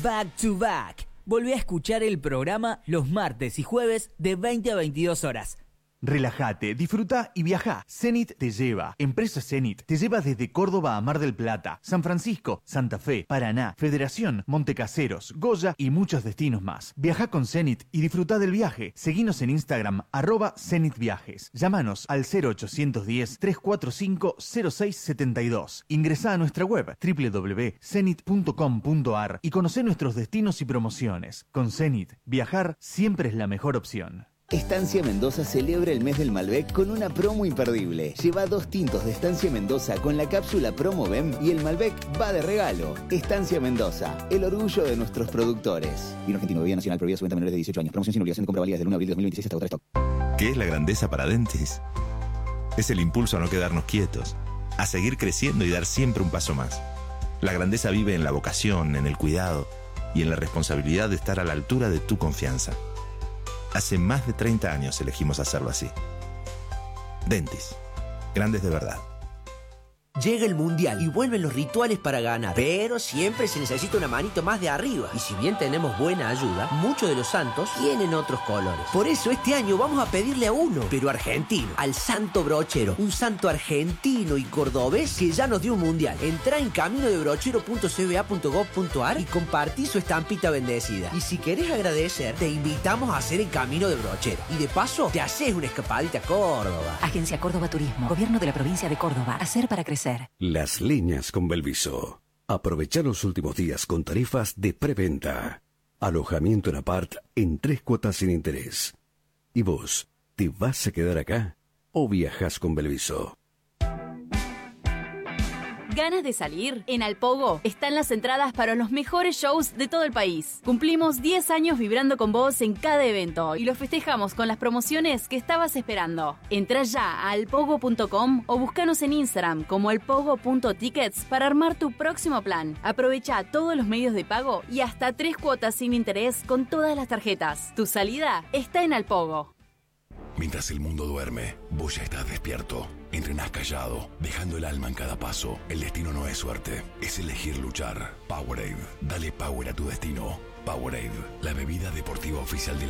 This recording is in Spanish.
Back to Back. Volví a escuchar el programa los martes y jueves de 20 a 22 horas. Relájate, disfruta y viaja. Zenit te lleva. Empresa Zenit te lleva desde Córdoba a Mar del Plata, San Francisco, Santa Fe, Paraná, Federación, Montecaseros, Goya y muchos destinos más. Viaja con Zenit y disfruta del viaje. Seguinos en Instagram, @ZenitViajes. Llámanos al 0810-345-0672. Ingresá a nuestra web www.zenit.com.ar y conocé nuestros destinos y promociones. Con Zenit, viajar siempre es la mejor opción. Estancia Mendoza celebra el mes del Malbec con una promo imperdible. Lleva 2 tintos de Estancia Mendoza con la cápsula Promo BEM y el Malbec va de regalo. Estancia Mendoza, el orgullo de nuestros productores. Vino argentino, bebida nacional, prohibida su venta a menores de 18 años. Promoción sin obligación de compra válida desde el 1 de abril de 2026 hasta agotar stock. ¿Qué es la grandeza para Dentis? Es el impulso a no quedarnos quietos, a seguir creciendo y dar siempre un paso más. La grandeza vive en la vocación, en el cuidado y en la responsabilidad de estar a la altura de tu confianza. Hace más de 30 años elegimos hacerlo así. Dentis. Grandes de verdad. Llega el Mundial y vuelven los rituales para ganar, pero siempre se necesita una manito más de arriba. Y si bien tenemos buena ayuda, muchos de los santos tienen otros colores. Por eso este año vamos a pedirle a uno, pero argentino, al Santo Brochero. Un santo argentino y cordobés que ya nos dio un Mundial. Entrá en caminodebrochero.cba.gov.ar y compartí su estampita bendecida. Y si querés agradecer, te invitamos a hacer el Camino de Brochero. Y de paso, te haces una escapadita a Córdoba. Agencia Córdoba Turismo, Gobierno de la Provincia de Córdoba. Hacer para crecer. Las líneas con Belviso. Aprovecha los últimos días con tarifas de preventa. Alojamiento en apart en 3 cuotas sin interés. ¿Y vos, te vas a quedar acá o viajas con Belviso? ¿Ganas de salir? En Alpogo están las entradas para los mejores shows de todo el país. Cumplimos 10 años vibrando con vos en cada evento y lo festejamos con las promociones que estabas esperando. Entrá ya a alpogo.com o búscanos en Instagram como alpogo.tickets para armar tu próximo plan. Aprovecha todos los medios de pago y hasta 3 cuotas sin interés con todas las tarjetas. Tu salida está en Alpogo. Mientras el mundo duerme, vos ya estás despierto. Entrenás callado, dejando el alma en cada paso. El destino no es suerte, es elegir luchar. Powerade, dale power a tu destino. Powerade, la bebida deportiva oficial de la